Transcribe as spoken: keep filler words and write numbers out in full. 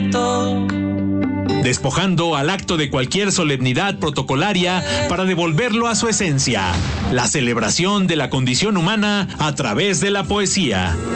secreto. Despojando al acto de cualquier solemnidad protocolaria para devolverlo a su esencia, la celebración de la condición humana a través de la poesía.